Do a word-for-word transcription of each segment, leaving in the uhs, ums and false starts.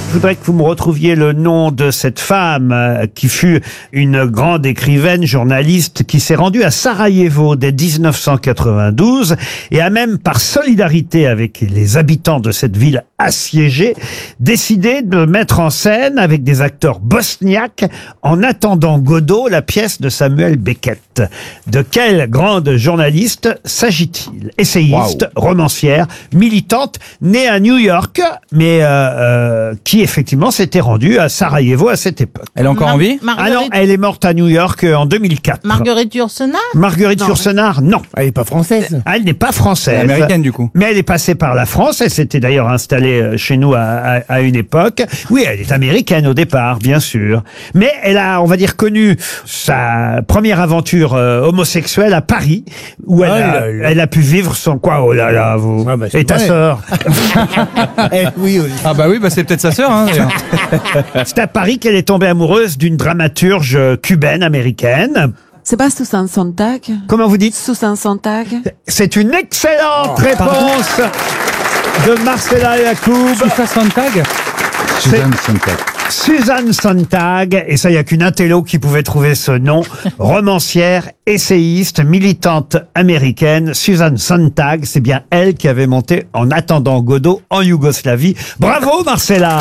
Je voudrais que vous me retrouviez le nom de cette femme euh, qui fut une grande écrivaine, journaliste, qui s'est rendue à Sarajevo dès dix-neuf cent quatre-vingt-douze et a même, par solidarité avec les habitants de cette ville assiégée, décidé de mettre en scène avec des acteurs bosniaques En attendant Godot, la pièce de Samuel Beckett. De quelle grande journaliste s'agit-il? Essayiste, wow. romancière, militante, née à New York, mais euh, euh, qui effectivement s'était rendue à Sarajevo à cette époque. Elle est encore Mar en vie? Marguerite... Ah non, elle est morte à New York en deux mille quatre. Marguerite Yourcenar? Marguerite Yourcenar, non. Elle n'est pas française. Elle n'est pas française. Elle est américaine du coup. Mais elle est passée par la France. Elle s'était d'ailleurs installée chez nous à, à, à une époque. Oui, elle est américaine au départ, bien sûr. Mais elle a, on va dire, connu sa première aventure euh, homosexuelle à Paris, où elle, Ah, a, là, là. elle a pu vivre son quoi. Oh là là, vous. Ah bah, c'est Et ta vrai. sœur. Eh, oui, oui. Ah bah oui, bah c'est peut-être sa sœur. Hein, d'ailleurs. C'est à Paris qu'elle est tombée amoureuse d'une dramaturge cubaine américaine. C'est pas Susan Sontag? Comment vous dites? Susan Sontag? C'est une excellente réponse de Marcella Yacoub. Susan Sontag. Suzanne Sontag. Suzanne Sontag, et ça, il n'y a qu'une intello qui pouvait trouver ce nom. Romancière, essayiste, militante américaine, Suzanne Sontag, c'est bien elle qui avait monté En attendant Godot en Yougoslavie. Bravo, Marcella!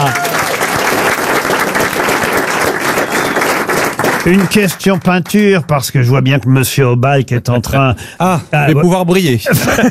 Une question peinture, parce que je vois bien que Monsieur Obalk est en train... Ah, Ah, les ouais. pouvoirs briller.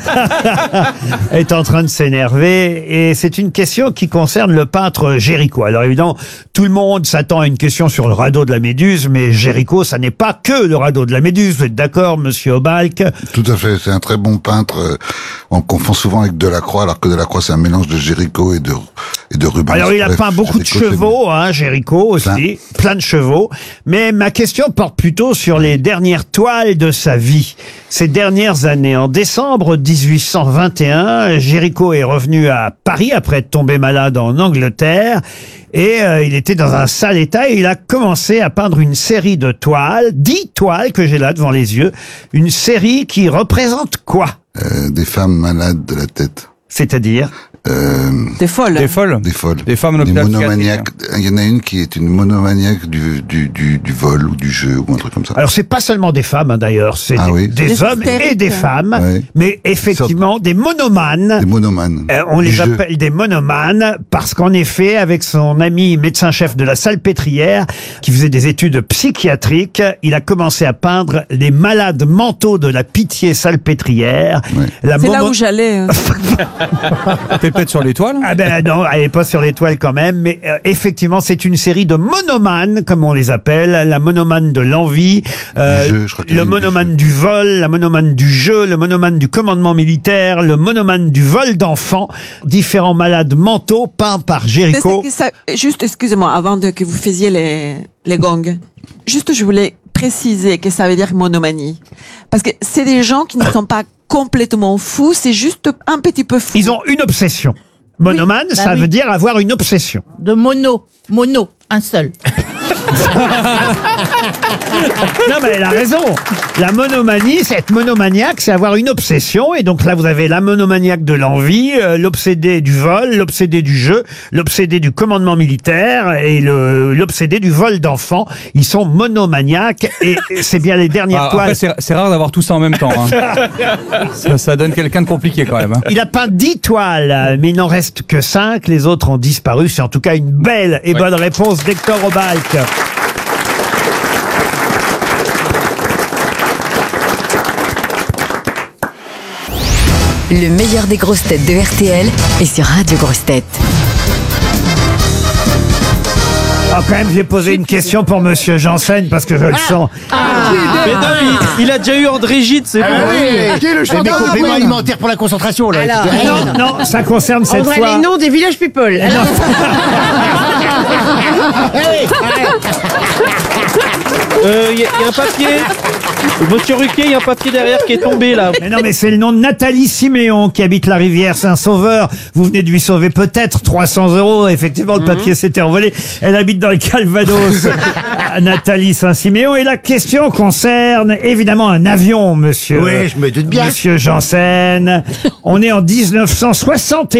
est en train de s'énerver, et c'est une question qui concerne le peintre Géricault. Alors évidemment, tout le monde s'attend à une question sur le radeau de la Méduse, mais Géricault, ça n'est pas que le radeau de la Méduse. Vous êtes d'accord, Monsieur Obalk? Tout à fait, c'est un très bon peintre. euh, On le confond souvent avec Delacroix, alors que Delacroix, c'est un mélange de Géricault et de, et de Rubens. Alors il a Bref, peint beaucoup de Géricault, c'est chevaux, hein, Géricault aussi, Plein. plein de chevaux. Mais ma question porte plutôt sur les dernières toiles de sa vie. Ces dernières années, en décembre dix-huit cent vingt et un, Géricault est revenu à Paris après être tombé malade en Angleterre. Et euh, il était dans un sale état et il a commencé à peindre une série de toiles, dix toiles que j'ai là devant les yeux. Une série qui représente quoi? Euh, des femmes malades de la tête. C'est-à-dire? Euh, T'es folle. Des folles. des folles. Des femmes en Des hôpital monomaniaques. Il y en a une qui est une monomaniaque du, du, du, du vol ou du jeu ou un truc comme ça. Alors c'est pas seulement des femmes hein, d'ailleurs, c'est Ah des, oui. des Des hommes et hystériques. des femmes, Ouais. mais effectivement des monomanes. Des monomanes. Euh, on Du les jeu. appelle des monomanes parce qu'en effet, avec son ami médecin-chef de la Salpêtrière, qui faisait des études psychiatriques, il a commencé à peindre les malades mentaux de la Pitié Salpêtrière. Ouais. La C'est là momo- où j'allais. hein. T'es peut-être sur l'étoile. Ah ben non, elle est pas sur l'étoile quand même, mais euh, effectivement, c'est une série de monomanes, comme on les appelle, la monomane de l'envie, euh, Du jeu, je crois qu'il y a le une du monomane jeu. du vol, la monomane du jeu, le monomane du commandement militaire, le monomane du vol d'enfants, différents malades mentaux peints par C'est Géricault. ça que ça- Juste, excusez-moi, avant de, que vous faisiez les, les gongs. Juste, je voulais préciser que ça veut dire monomanie. Parce que c'est des gens qui ne sont pas complètement fous, c'est juste un petit peu fou. Ils ont une obsession. Monomane, bah ça oui. veut dire avoir une obsession. De mono. Mono. Un seul. Non, mais elle a raison. La monomanie, c'est être monomaniaque, c'est avoir une obsession. Et donc là, vous avez la monomaniaque de l'envie, euh, l'obsédé du vol, l'obsédé du jeu, l'obsédé du commandement militaire et le- l'obsédé du vol d'enfants. Ils sont monomaniaques et c'est bien les dernières Ah, toiles. après, c'est c'est rare d'avoir tout ça en même temps. Hein. ça, ça donne quelqu'un de compliqué quand même. Hein. Il a peint dix toiles, euh, mais il n'en reste que cinq. Les autres ont disparu. C'est en tout cas une belle et Ouais. bonne réponse d'Hector Obalk. Le meilleur des grosses têtes de R T L est sur Radio Grosses Têtes. Ah, quand même, j'ai posé une question pour Monsieur Janssen parce que je le sens. Mais non, il, il a déjà eu André Gide, c'est bon. Qui est le champion complément alimentaire pour la concentration, là? Alors, Non, non, ça concerne on cette voit fois. les noms des village people. Alors, Il euh, y, a- y a un papier. Monsieur Ruquier, il y a un papier derrière qui est tombé là. Mais non, mais c'est le nom de Nathalie Siméon qui habite la rivière Saint-Sauveur. Vous venez de lui sauver peut-être trois cents euros. Effectivement, le papier s'était envolé. Elle habite dans le Calvados. Nathalie Saint-Siméon. Et la question concerne évidemment un avion, monsieur. Oui, je me doute bien. Monsieur Janssen. On est en dix-neuf cent soixante et un.